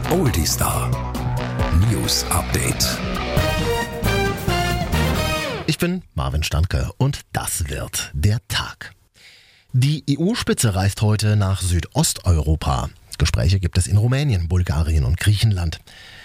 Oldie Star News Update. Ich bin Marvin Standke und das wird der Tag. Die EU-Spitze reist heute nach Südosteuropa. Gespräche gibt es in Rumänien, Bulgarien und Griechenland.